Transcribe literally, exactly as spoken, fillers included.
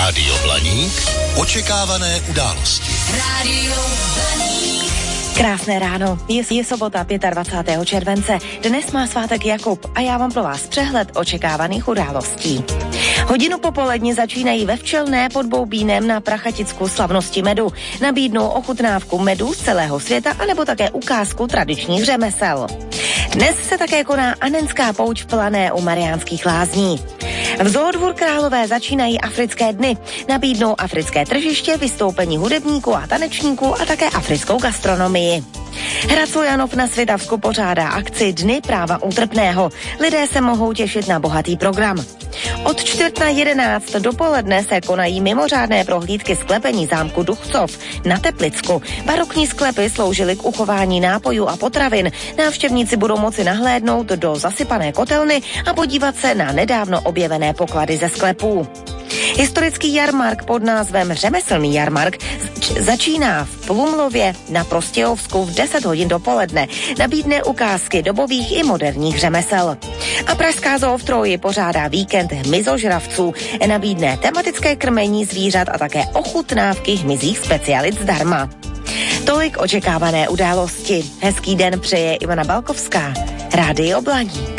Rádio Blaník. Očekávané události. Rádio Blaník. Krásné ráno, je, je sobota dvacátého pátého července, dnes má svátek Jakub a já mám pro vás přehled očekávaných událostí. Hodinu popolední začínají ve Včelné pod Boubínem na Prachaticku slavnosti medu. Nabídnou ochutnávku medu z celého světa anebo také ukázku tradičních řemesel. Dnes se také koná Anenská pouť v Plané u Mariánských Lázní. V Zoodvůr Králové začínají africké dny. Nabídnou africké tržiště, vystoupení hudebníků a tanečníků a také africkou gastronomii. Hradco Janov na Svitavsku pořádá akci Dny práva útrpného. Lidé se mohou těšit na bohatý program. Od čtvrt na jedenáct dopoledne se konají mimořádné prohlídky sklepení zámku Duchcov na Teplicku. Barokní sklepy sloužily k uchování nápojů a potravin. Návštěvníci budou moci nahlédnout do zasypané kotelny a podívat se na nedávno objevené poklady ze sklepů. Historický jarmark pod názvem Řemeslný jarmark začíná v Plumlově na Prostějovsku v deset hodin dopoledne. Nabídne ukázky dobových i moderních řemesel. A Pražská zoo v Troji pořádá víkend hmyzožravců. Nabídne tematické krmení zvířat a také ochutnávky hmyzích specialit zdarma. Tolik očekávané události. Hezký den přeje Ivana Balkovská. Rádio Blaník.